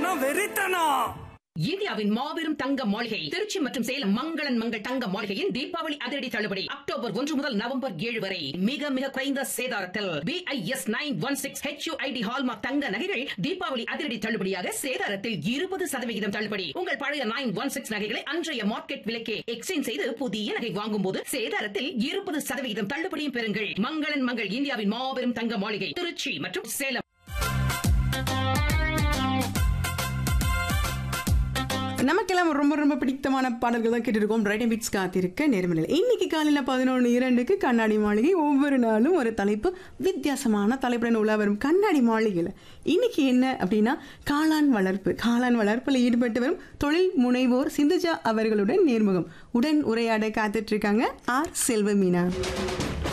வெறித்தனம். இந்தியாவின் மாபெரும் தங்க மாளிகை திருச்சி மற்றும் சேலம் மங்களன் மங்கள் தங்க மாளிகையின் தீபாவளி அதிரடி தள்ளுபடி அக்டோபர் 1 முதல் நவம்பர் 7 வரை மிக மிக குறைந்த சேதாரத்தில் BIS 916 HUID ஹால்மார்க் தங்க நகைகள் தீபாவளி அதிரடி தள்ளுபடியாக சேதாரத்தில் 20% தள்ளுபடி. உங்கள் பழைய 916 நகைகளை அன்றைய மார்க்கெட் விலைக்கே எக்ஸ்சேஞ்ச் செய்து புதிய நகை வாங்கும் போது சேதாரத்தில் 20% தள்ளுபடியும் பெறுங்கள். மங்களன் மங்கள் இந்தியாவின் மாபெரும் தங்க மாளிகை திருச்சி மற்றும் சேலம். நமக்கெல்லாம் ரொம்ப ரொம்ப பிடித்தமான பாடல்கள் தான் கேட்டுருக்கோம். ரைட்டிங் பிட்ஸ் காத்திருக்க நேர்மலை. இன்னைக்கு காலையில் 11:02 கண்ணாடி மாளிகை. ஒவ்வொரு நாளும் ஒரு தலைப்பு, வித்தியாசமான தலைப்புடன் உலா வரும் கண்ணாடி மாளிகையில் இன்னைக்கு என்ன அப்படின்னா காளான் வளர்ப்பு. காளான் வளர்ப்பில் ஈடுபட்டு வரும் தொழில் முனைவோர் சிந்துஜா அவர்களுடன் நேர்முகம். உடன் உரையாட காத்துட்டு இருக்காங்க ஆர் செல்வமீனா.